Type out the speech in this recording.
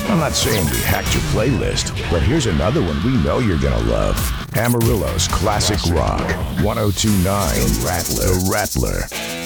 I'm not saying we hacked your playlist, but here's another one we know you're gonna love. Amarillo's Classic Rock, 1029 The Rattler.